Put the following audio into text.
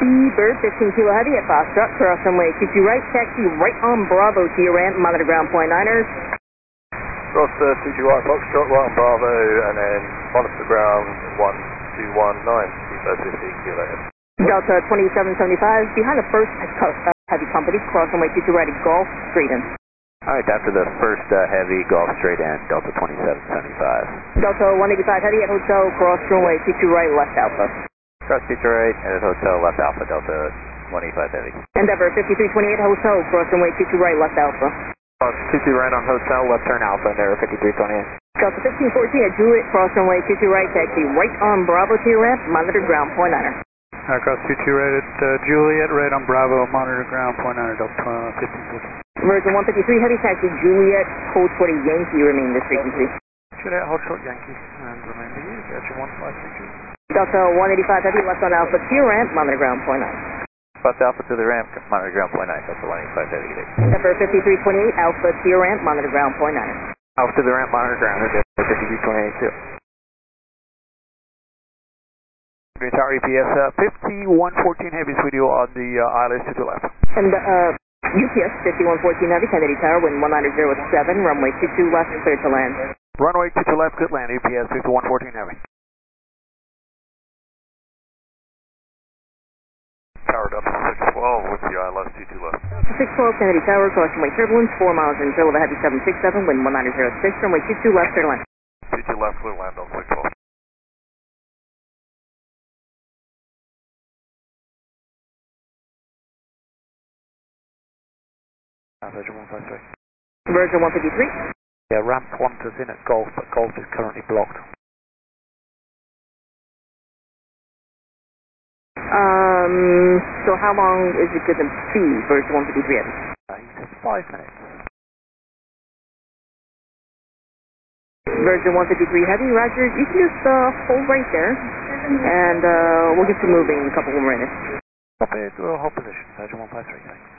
Bird 15 Kilo Heavy at Foxtrot, cross runway 22 right, taxi right on Bravo to your ramp, monitor ground point 9ers. Cross 22 right, Foxtrot, right on Bravo, and then monitor ground 1219, Seabird 15 Kilo Heavy. Delta 2775, behind the first heavy company, cross runway 22 right at Golf, straight in. Alright, after the first heavy, Golf straight in, Delta 2775. Delta 185 Heavy at Hotel, cross runway 22 right, left Alpha. Cross 22 right, and at Hotel, left Alpha, Delta 185 Heavy. Endeavor 5328 Hotel, cross runway 22 right, left Alpha. Cross 22 right on Hotel, left turn Alpha, Endeavor 5328. Delta 1514 at Juliet, cross runway 22 right, taxi right on Bravo to your ramp, monitor ground point 9er. Cross 22 right at Juliet, right on Bravo, monitor ground point 9er, Delta 1514. Version 153 Heavy, taxi Juliet, hold short Yankee, remain this frequency. Juliet, hold short Yankee, and remain to use, Version 1532. Delta 185 Heavy, left on Alpha to your ramp, monitor ground point 9. Left Alpha to the ramp, monitor ground point 9, Delta 185 Heavy. Endeavor 5328 Alpha to your ramp, monitor ground point 9. Alpha to the ramp, monitor ground, Endeavor 5328 too. Green Tower EPS 5114 Heavy, with you on the ILS to the left. And UPS 5114 Heavy, Kennedy Tower, wind 190.7, runway 22 left, clear to land. Runway 22 left, good land, UPS 5114 Heavy. Powered up to 612 with the ILS 22 left. 612 Kennedy Tower, cross runway turbulence, 4 miles in drill of a Heavy 767, wind 190.6, runway 22 left, clear to land. 22 left, clear land on 612. Version 153. Version 153. Yeah, ramp 1 is in at Golf, but Golf is currently blocked. So how long is it going to be, version 153 Heavy? He says 5 minutes. Version 153 Heavy, roger. You can just hold right there, and we'll get you moving in a couple more minutes. Copy, hold position, Version 153, thanks.